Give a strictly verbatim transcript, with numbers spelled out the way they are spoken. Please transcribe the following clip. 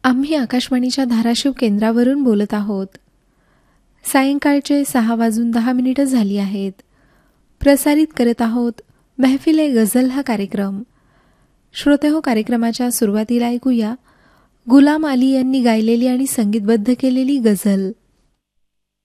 आम्ही आकाशवाणीच्या धाराशिव केंद्रावरून बोलत आहोत. सायंकाळचे सहा वाजून दहा मिनिटं झाली आहेत. प्रसारित करत आहोत महफिले गझल हा कार्यक्रम. श्रोतेहो, कार्यक्रमाच्या सुरुवातीला ऐकूया गुलाम अली यांनी गायलेली आणि संगीतबद्ध केलेली गझल.